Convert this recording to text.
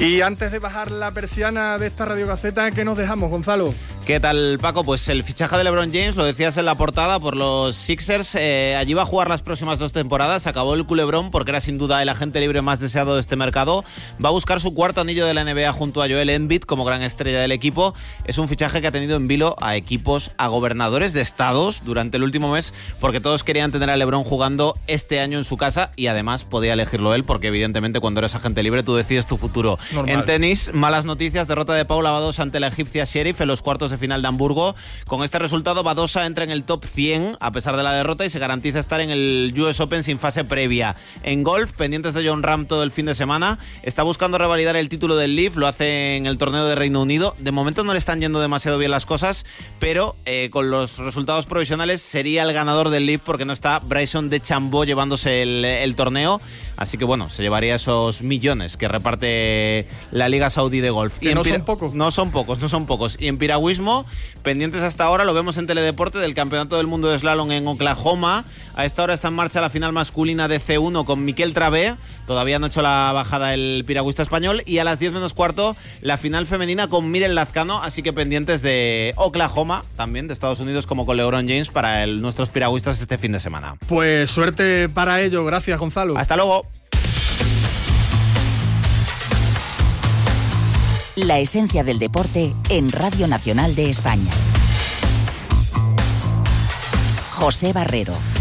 Y antes de bajar la persiana de esta Radio Gaceta, ¿qué nos dejamos, Gonzalo? ¿Qué tal, Paco? Pues el fichaje de LeBron James, lo decías en la portada, por los Sixers. Allí va a jugar las próximas 2 temporadas. Acabó el culebrón porque era sin duda el agente libre más deseado de este mercado. Va a buscar su 4º anillo de la NBA junto a Joel Embiid como gran estrella del equipo. Es un fichaje que ha tenido en vilo a equipos, a gobernadores de estados durante el último mes, porque todos querían tener a LeBron jugando este año en su casa y además podía elegirlo él, porque evidentemente cuando eres agente libre tú decides tu futuro. Normal. En tenis, malas noticias, derrota de Paula Badosa ante la egipcia Sheriff en los cuartos de final de Hamburgo. Con este resultado, Badosa entra en el top 100 a pesar de la derrota y se garantiza estar en el US Open sin fase previa. En golf, pendientes de Jon Rahm todo el fin de semana, está buscando revalidar el título del Leaf, lo hace en el torneo de Reino Unido. De momento no le están yendo demasiado bien las cosas, pero con los resultados provisionales sería el ganador del Leaf porque no está Bryson DeChambeau llevándose el torneo. Así que bueno, se llevaría esos millones que reparte la Liga Saudí de Golf. Que no son pocos. No son pocos. Y en piragüismo, pendientes hasta ahora, lo vemos en Teledeporte, del Campeonato del Mundo de Slalom en Oklahoma. A esta hora está en marcha la final masculina de C1 con Miquel Travé. Todavía no ha hecho la bajada el piragüista español. Y a las 10 menos cuarto, la final femenina con Miren Lazcano. Así que pendientes de Oklahoma, también de Estados Unidos, como con LeBron James, para nuestros piragüistas este fin de semana. Pues suerte para ello. Gracias, Gonzalo. Hasta luego. La esencia del deporte en Radio Nacional de España. José Barrero.